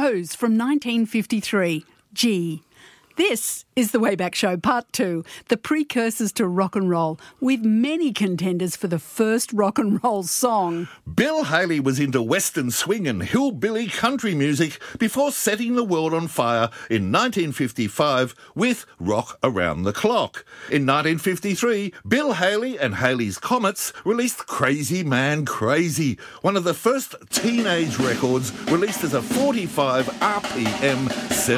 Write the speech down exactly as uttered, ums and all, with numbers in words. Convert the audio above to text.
Rose from nineteen fifty-three, G. This is The Wayback Show Part two, the precursors to rock and roll, with many contenders for the first rock and roll song. Bill Haley was into western swing and hillbilly country music before setting the world on fire in nineteen fifty-five with Rock Around the Clock. In nineteen fifty-three, Bill Haley and Haley's Comets released Crazy Man Crazy, one of the first teenage records released as a forty-five R P M